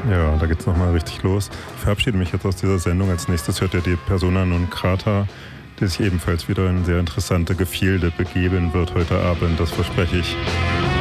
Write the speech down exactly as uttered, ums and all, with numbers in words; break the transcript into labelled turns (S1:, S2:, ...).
S1: Ja, da geht's nochmal richtig los. Ich verabschiede mich jetzt aus dieser Sendung. Als nächstes hört ihr die Persona non grata, die sich ebenfalls wieder in sehr interessante Gefilde begeben wird heute Abend. Das verspreche ich.